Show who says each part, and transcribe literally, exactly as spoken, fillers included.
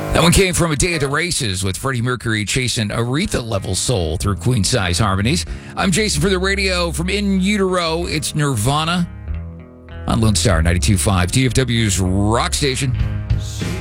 Speaker 1: That one came from A Day at the Races with Freddie Mercury chasing Aretha-level soul through queen-size harmonies. I'm Jason for the radio from In Utero. It's Nirvana on Lone Star ninety-two point five, D F W's rock station.